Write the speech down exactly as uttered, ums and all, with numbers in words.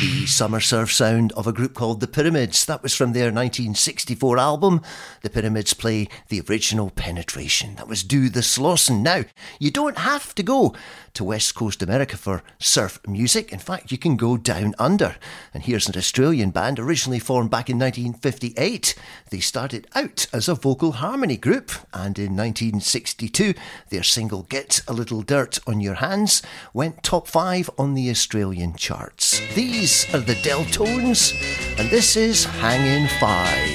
the summer surf sound of a group called The Pyramids. That was from their nineteen sixty-four album. The Pyramids play the original Penetration. That was Do the Slosson. Now, you don't have to go to West Coast America for surf music. In fact, you can go down under. And here's an Australian band originally formed back in nineteen fifty-eight. They started out as a vocal harmony group, and in nineteen sixty-two, their single Get a Little Dirt on Your Hands went top five on the Australian charts. These are the Deltones, and this is Hangin' Five.